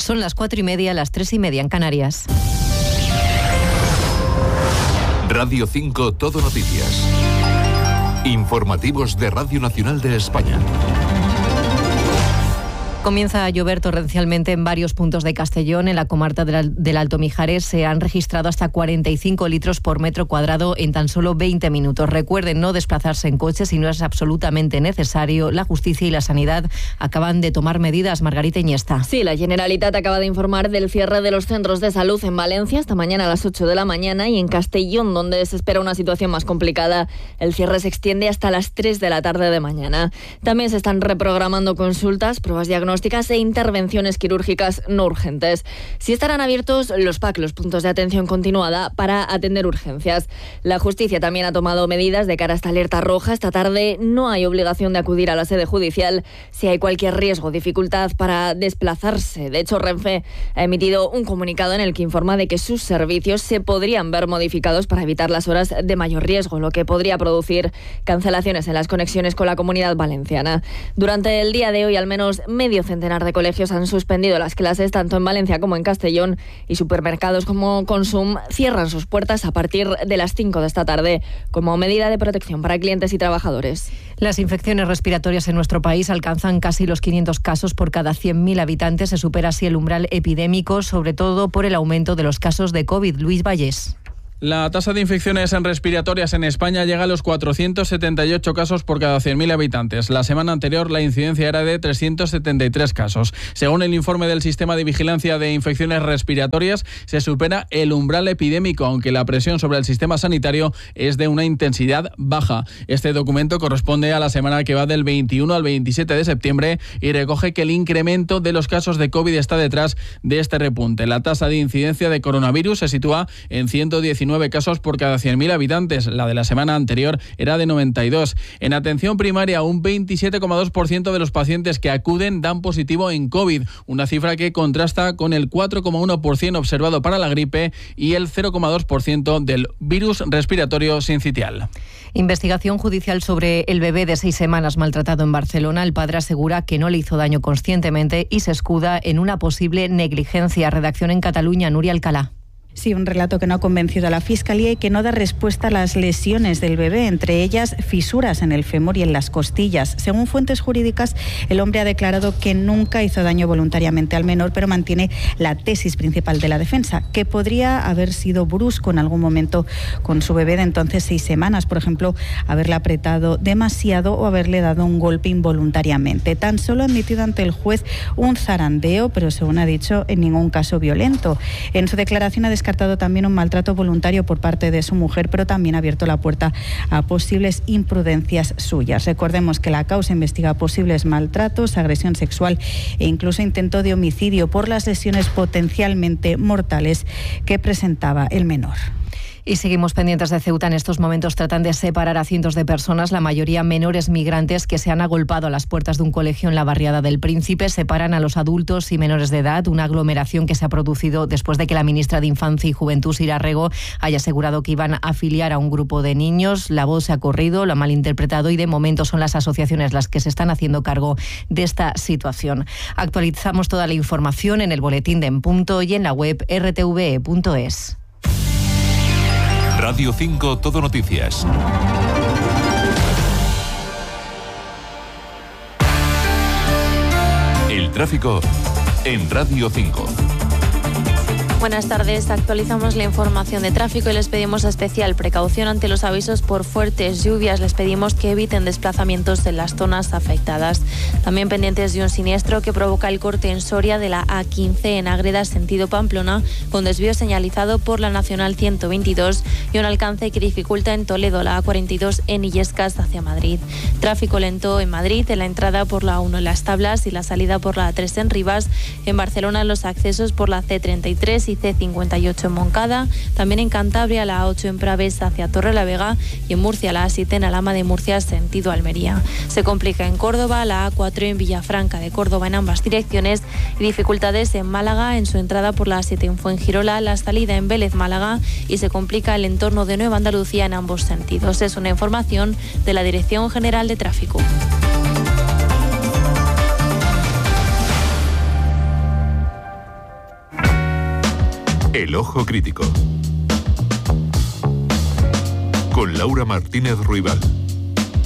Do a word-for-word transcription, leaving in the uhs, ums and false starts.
Son las cuatro y media, las tres y media en Canarias. Radio cinco Todo Noticias. Informativos de Radio Nacional de España. Comienza a llover torrencialmente en varios puntos de Castellón. En la comarca del Alto Mijares se han registrado hasta cuarenta y cinco litros por metro cuadrado en tan solo veinte minutos. Recuerden no desplazarse en coche si no es absolutamente necesario. La justicia y la sanidad acaban de tomar medidas. Margarita Iniesta. Sí, la Generalitat acaba de informar del cierre de los centros de salud en Valencia esta mañana a las ocho de la mañana y en Castellón, donde se espera una situación más complicada. El cierre se extiende hasta las tres de la tarde de mañana. También se están reprogramando consultas, pruebas diagnósticas e intervenciones quirúrgicas no urgentes. Sí estarán abiertos los P A C, los puntos de atención continuada, para atender urgencias. La justicia también ha tomado medidas de cara a esta alerta roja. Esta tarde no hay obligación de acudir a la sede judicial si hay cualquier riesgo o dificultad para desplazarse. De hecho, Renfe ha emitido un comunicado en el que informa de que sus servicios se podrían ver modificados para evitar las horas de mayor riesgo, lo que podría producir cancelaciones en las conexiones con la Comunidad Valenciana. Durante el día de hoy, al menos medio centenar de colegios han suspendido las clases tanto en Valencia como en Castellón, y supermercados como Consum cierran sus puertas a partir de las cinco de esta tarde como medida de protección para clientes y trabajadores. Las infecciones respiratorias en nuestro país alcanzan casi los quinientos casos por cada cien mil habitantes. Se supera así el umbral epidémico, sobre todo por el aumento de los casos de COVID. Luis Vallés. La tasa de infecciones respiratorias en España llega a los cuatrocientos setenta y ocho casos por cada cien mil habitantes. La semana anterior la incidencia era de trescientos setenta y tres casos. Según el informe del Sistema de Vigilancia de Infecciones Respiratorias, se supera el umbral epidémico, aunque la presión sobre el sistema sanitario es de una intensidad baja. Este documento corresponde a la semana que va del veintiuno al veintisiete de septiembre y recoge que el incremento de los casos de COVID está detrás de este repunte. La tasa de incidencia de coronavirus se sitúa en ciento diecinueve casos por cada cien mil habitantes. La de la semana anterior era de noventa y dos. En atención primaria, un veintisiete coma dos por ciento de los pacientes que acuden dan positivo en COVID, una cifra que contrasta con el cuatro coma uno por ciento observado para la gripe y el cero coma dos por ciento del virus respiratorio sincitial. Investigación judicial sobre el bebé de seis semanas maltratado en Barcelona. El padre asegura que no le hizo daño conscientemente y se escuda en una posible negligencia. Redacción en Cataluña, Nuria Alcalá. Sí, un relato que no ha convencido a la Fiscalía y que no da respuesta a las lesiones del bebé, entre ellas fisuras en el fémur y en las costillas. Según fuentes jurídicas, el hombre ha declarado que nunca hizo daño voluntariamente al menor, pero mantiene la tesis principal de la defensa, que podría haber sido brusco en algún momento con su bebé de entonces seis semanas, por ejemplo, haberle apretado demasiado o haberle dado un golpe involuntariamente. Tan solo ha admitido ante el juez un zarandeo, pero según ha dicho, en ningún caso violento. En su declaración ha descartado también un maltrato voluntario por parte de su mujer, pero también ha abierto la puerta a posibles imprudencias suyas. Recordemos que la causa investiga posibles maltratos, agresión sexual e incluso intento de homicidio por las lesiones potencialmente mortales que presentaba el menor. Y seguimos pendientes de Ceuta. En estos momentos tratan de separar a cientos de personas, la mayoría menores migrantes, que se han agolpado a las puertas de un colegio en la barriada del Príncipe. Separan a los adultos y menores de edad, una aglomeración que se ha producido después de que la ministra de Infancia y Juventud, Sira Rego, haya asegurado que iban a afiliar a un grupo de niños. La voz se ha corrido, lo ha malinterpretado y de momento son las asociaciones las que se están haciendo cargo de esta situación. Actualizamos toda la información en el boletín de En Punto y en la web erre te ve punto es. Radio cinco Todo Noticias. El tráfico en Radio cinco. Buenas tardes, actualizamos la información de tráfico y les pedimos especial precaución ante los avisos por fuertes lluvias. Les pedimos que eviten desplazamientos en las zonas afectadas. También pendientes de un siniestro que provoca el corte en Soria de la A quince en Ágreda, sentido Pamplona, con desvío señalizado por la Nacional ciento veintidós y un alcance que dificulta en Toledo la A cuarenta y dos en Illescas hacia Madrid. Tráfico lento en Madrid, en la entrada por la uno en Las Tablas y la salida por la A tres en Rivas. En Barcelona los accesos por la ce treinta y tres y ce cincuenta y ocho en Moncada, también en Cantabria la A ocho en Pravés hacia Torrelavega y en Murcia la A siete en Alhama de Murcia sentido Almería. Se complica en Córdoba la A cuatro en Villafranca de Córdoba en ambas direcciones y dificultades en Málaga en su entrada por la A siete en Fuengirola, la salida en Vélez Málaga y se complica el entorno de Nueva Andalucía en ambos sentidos. Es una información de la Dirección General de Tráfico. El Ojo Crítico. Con Laura Martínez Ruibal.